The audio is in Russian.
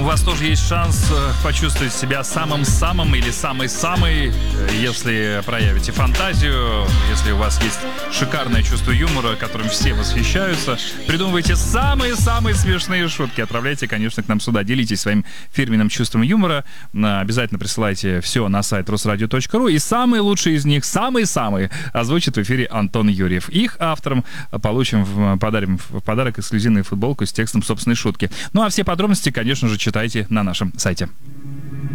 вас тоже есть шанс почувствовать себя самым-самым или самой-самой, если проявите фантазию, если у вас есть шикарное чувство юмора, которым все восхищаются. Придумывайте самые-самые смешные шутки. Отправляйте, конечно, к нам сюда. Делитесь своим фирменным чувством юмора. Обязательно присылайте все на сайт rosradio.ru. И самые лучшие из них, самые-самые, озвучит в эфире Антон Юрьев. Их авторам подарим в подарок эксклюзивную футболку с текстом собственной шутки. Ну а все подробности, конечно же, читайте на нашем сайте.